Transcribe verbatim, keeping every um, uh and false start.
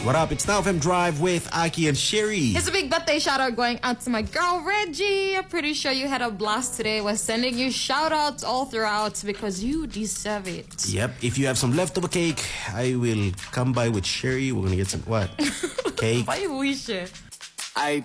What up? It's Now F M Drive with Aki and Sherry. Here's a big birthday shout out going out to my girl Reggie. I'm pretty sure you had a blast today. We're sending you shout outs all throughout because you deserve it. Yep. If you have some leftover cake, I will come by with Sherry. We're gonna get some what? Cake. Why you wish it? I